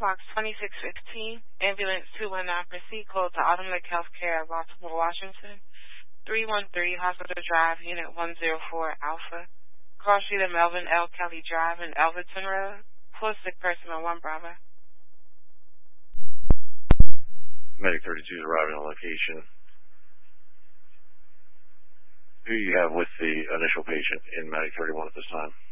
box 2615, ambulance 219 proceed code to Autumn Lake Healthcare, Baltimore, Washington. 313 Hospital Drive, Unit 104 Alpha. Cross Street of Melvin L. Kelly Drive and Elverton Road. 4 sick person on 1 Bravo. Medic 32 is arriving on location. Who you have with the initial patient in Medic 31 at this time?